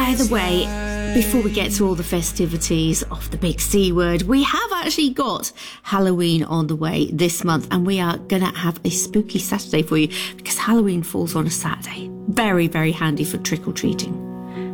By the way, before we get to all the festivities of the big C word, we have actually got Halloween on the way this month, and we are going to have a spooky Saturday for you because Halloween falls on a Saturday. Very, very handy for trick-or-treating.